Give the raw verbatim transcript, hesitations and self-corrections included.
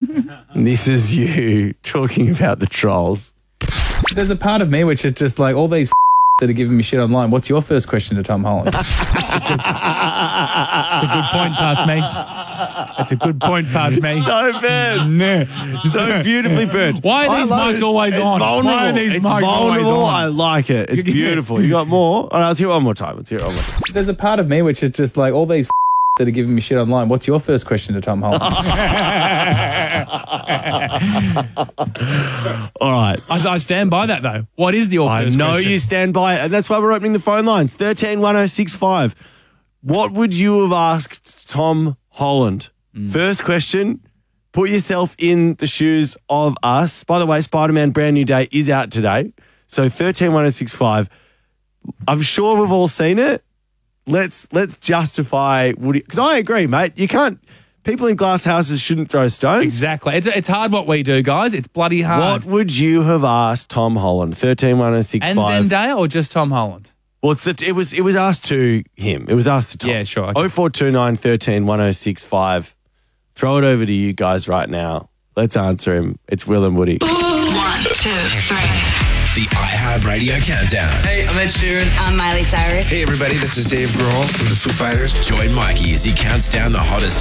This is you talking about the trolls. There's a part of me which is just like all these that are giving me shit online. What's your first question to Tom Holland? That's a good point past me. That's a good point past me. So bad. Nah. So beautifully burnt. Why are these I love mics it. always It's on? Vulnerable. Why are these it's mics always vulnerable. on? I like it. It's beautiful. You got more? All right, let's hear it one more time. Let's hear it one more time. There's a part of me which is just like all these that are giving me shit online. What's your first question to Tom Holland? All right. I, I stand by that, though. What is your I first know question? you stand by it, and that's why we're opening the phone lines. thirteen one oh six five. What would you have asked Tom Holland? Mm. First question, put yourself in the shoes of us. By the way, Spider-Man Brand New Day is out today. So thirteen one oh six five. I'm sure we've all seen it. Let's let's justify Woody, because I agree, mate. You can't. People in glass houses shouldn't throw stones. Exactly. It's it's hard what we do, guys. It's bloody hard. What would you have asked Tom Holland? thirteen one oh six five. And Zendaya or just Tom Holland? Well, it's the, it was it was asked to him. It was asked to Tom. Yeah, sure. Okay. oh four two nine, one three, one oh six five. Throw it over to you guys right now. Let's answer him. It's Will and Woody. One, two, three. The iHeartRadio Countdown. Hey, I'm Ed Sheeran. I'm Miley Cyrus. Hey, everybody, this is Dave Grohl from the Foo Fighters. Join Mikey as he counts down the hottest